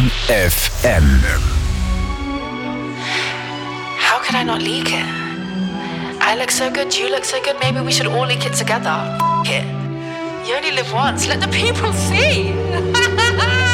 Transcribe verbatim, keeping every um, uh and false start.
Vision F M. How could I not leak it? I look so good, you look so good, maybe we should all leak it together. F it. You only live once, let the people see.